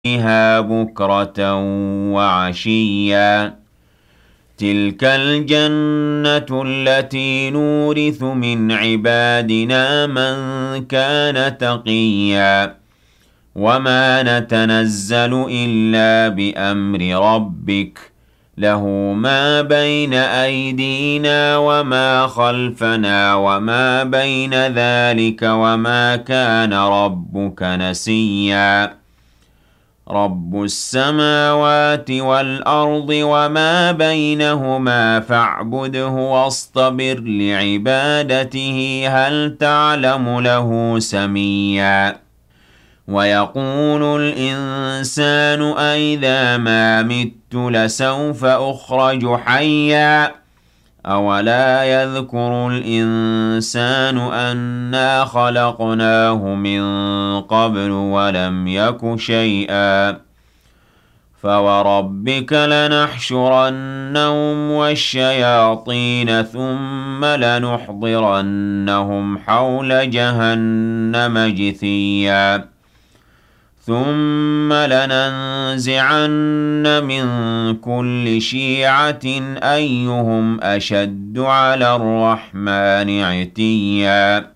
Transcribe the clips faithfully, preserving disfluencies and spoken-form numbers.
فيها بكرة وعشيا تلك الجنة التي نورث من عبادنا من كان تقيا وما نتنزل إلا بأمر ربك له ما بين أيدينا وما خلفنا وما بين ذلك وما كان ربك نسيا رب السماوات والأرض وما بينهما فاعبده واصطبر لعبادته هل تعلم له سميا ويقول الإنسان أئذا ما مت لسوف أخرج حيا أولا يذكر الإنسان أنا خلقناه من قبل ولم يك شيئا فوربك لنحشرنهم والشياطين ثم لنحضرنهم حول جهنم جثيا ثم لننزعن من كل شيعة أيهم أشد على الرحمن عتيا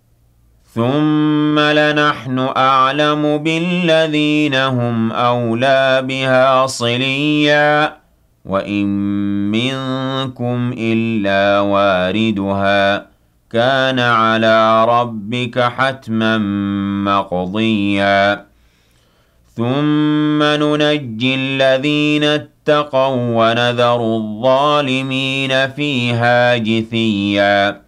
ثم لنحن أعلم بالذين هم أولى بها صليا وإن منكم إلا واردها كان على ربك حتما مقضيا ثم ننجي الذين اتقوا ونذر الظالمين فيها جثيا